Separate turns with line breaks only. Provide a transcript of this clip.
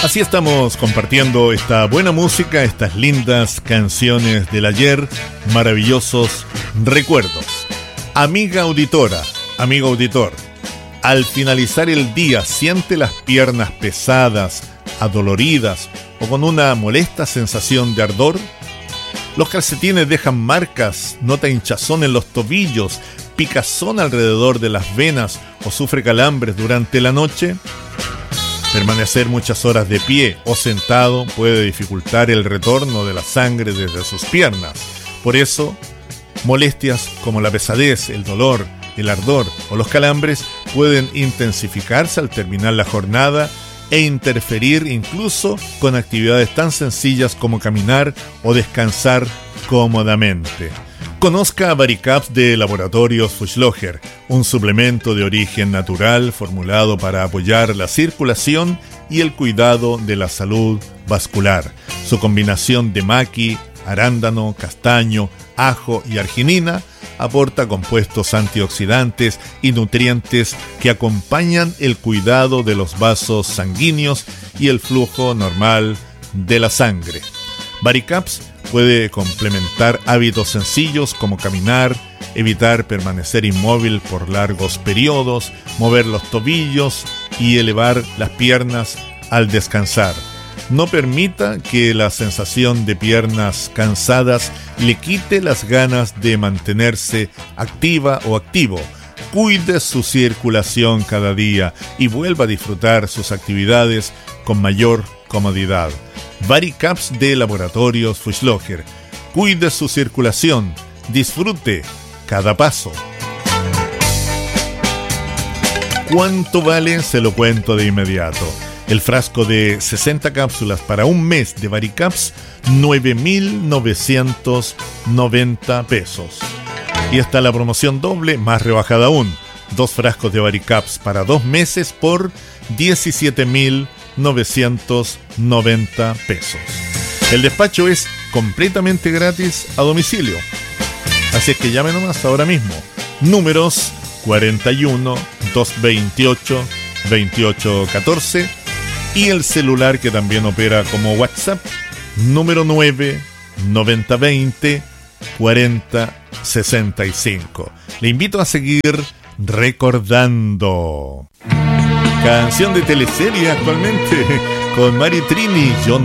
Así estamos compartiendo esta buena música, estas lindas canciones del ayer, maravillosos recuerdos. Amiga auditora, amigo auditor, al finalizar el día, ¿siente las piernas pesadas, adoloridas o con una molesta sensación de ardor? Los calcetines dejan marcas, nota hinchazón en los tobillos, picazón alrededor de las venas o sufre calambres durante la noche. Permanecer muchas horas de pie o sentado puede dificultar el retorno de la sangre desde sus piernas. Por eso, molestias como la pesadez, el dolor, el ardor o los calambres pueden intensificarse al terminar la jornada e interferir incluso con actividades tan sencillas como caminar o descansar cómodamente. Conozca Varicaps de Laboratorios Fuchslocher, un suplemento de origen natural formulado para apoyar la circulación y el cuidado de la salud vascular. Su combinación de maqui, arándano, castaño, ajo y arginina aporta compuestos antioxidantes y nutrientes que acompañan el cuidado de los vasos sanguíneos y el flujo normal de la sangre. Varicaps puede complementar hábitos sencillos como caminar, evitar permanecer inmóvil por largos periodos, mover los tobillos y elevar las piernas al descansar. No permita que la sensación de piernas cansadas le quite las ganas de mantenerse activa o activo. Cuide su circulación cada día y vuelva a disfrutar sus actividades con mayor comodidad. Varicaps de Laboratorios Fuchslocher. Cuide su circulación. Disfrute cada paso. ¿Cuánto vale? Se lo cuento de inmediato. El frasco de 60 cápsulas para un mes de Varicaps, 9.990 pesos. Y está la promoción doble, más rebajada aún. 2 frascos de Varicaps para 2 meses por 17.990 pesos. El despacho es completamente gratis a domicilio. Así es que llame nomás ahora mismo. Números 41 228 2814 y el celular que también opera como WhatsApp, número 9 9020 4065. Le invito a seguir recordando. Canción de teleserie actualmente con Mari Trini, Yo